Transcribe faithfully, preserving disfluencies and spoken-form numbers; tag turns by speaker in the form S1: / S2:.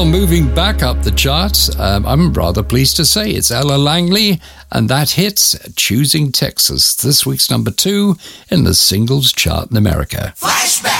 S1: Moving back up the charts, um, I'm rather pleased to say it's Ella Langley, and that hits Choosing Texas, this week's number two in the singles chart in America.
S2: Flashback.